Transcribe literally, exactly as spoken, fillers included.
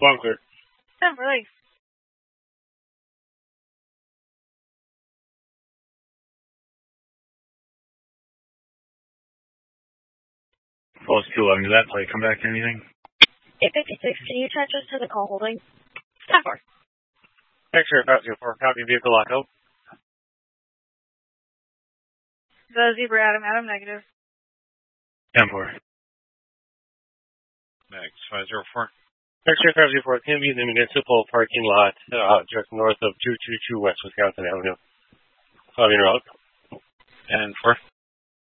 One clear. ten for release. False two eleven, did that play come back to anything? eight fifty-six, can you transfer us to the call holding? ten four. X-ray five zero four, copy vehicle lockout. The Zebra Adam, Adam negative. ten four. Max five zero four. X-ray five zero four, can be in the municipal parking lot uh, just north of two two two West Wisconsin Avenue. Copy en route. ten four.